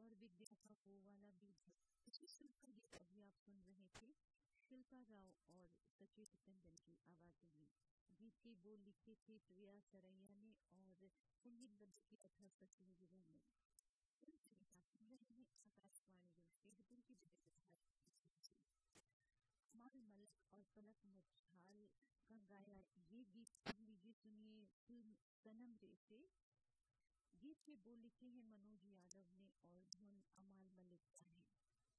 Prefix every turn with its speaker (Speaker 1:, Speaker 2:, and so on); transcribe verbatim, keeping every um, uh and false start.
Speaker 1: और विद्या का वो वाला भी था। इसी फिल्म का गीत अभी आप सुन रहे थे शिल्पा राव और सचेत चंदन की आवाज़ों में। गीत की बोल लिखे थे प्रिया सरैया ने और संगीतबद्ध किया था सचिन गिरोह ने। आकाशवाणी जोधपुर की अमाल मलिक और पलक मुच्छाल का गाया ये गीत सुन लीजिए। सुनिए फिल्म सनम रे से। गीत के बोल लिखे हैं मनोज यादव ने और धुन अमाल मलिक